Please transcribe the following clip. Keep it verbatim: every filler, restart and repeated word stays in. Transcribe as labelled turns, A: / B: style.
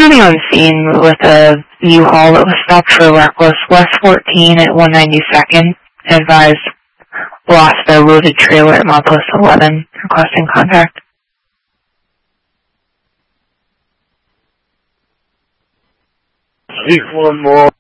A: responding on scene with a U-Haul that was stopped for reckless. West fourteen at one ninety-second. Advised lost their loaded trailer at milepost eleven. Requesting contact.
B: Speak one more.